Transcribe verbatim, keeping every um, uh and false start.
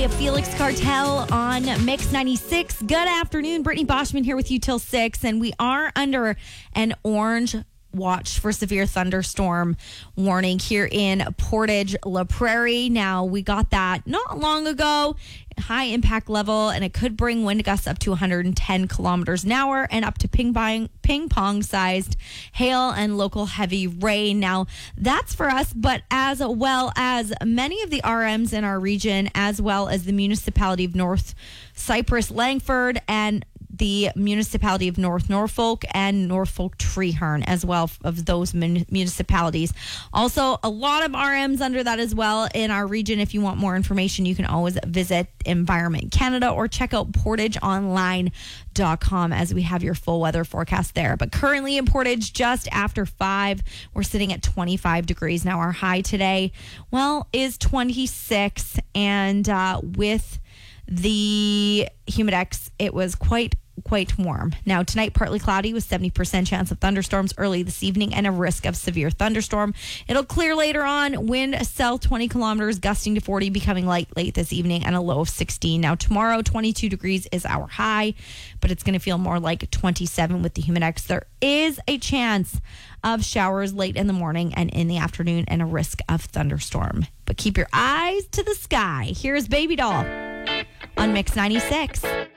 Day. Felix Cartel on Mix ninety-six. Good afternoon. Brittany Boschman here with you till six. And we are under an orange watch for severe thunderstorm warning here in Portage La Prairie. Now, we got that not long ago. High impact level, and it could bring wind gusts up to one hundred ten kilometers an hour and up to ping pong, ping pong sized hail and local heavy rain. Now, that's for us, but as well as many of the R Ms in our region, as well as the municipality of North Cypress Langford and the municipality of North Norfolk and Norfolk Treeherne as well, of those mun- municipalities. Also, a lot of R Ms under that as well in our region. If you want more information, you can always visit Environment Canada or check out portage online dot com as we have your full weather forecast there. But currently in Portage, just after five, we're sitting at twenty-five degrees. Now, our high today, well, is twenty-six, and uh, with the Humidex, it was quite quite warm. Now, tonight, partly cloudy with seventy percent chance of thunderstorms early this evening and a risk of severe thunderstorm. It'll clear later on. Wind south twenty kilometers, gusting to forty, becoming light late this evening, and a low of sixteen. Now, tomorrow, twenty-two degrees is our high, but it's going to feel more like twenty-seven with the Humidex. There is a chance of showers late in the morning and in the afternoon and a risk of thunderstorm. But keep your eyes to the sky. Here's Baby Doll on Mix ninety-six.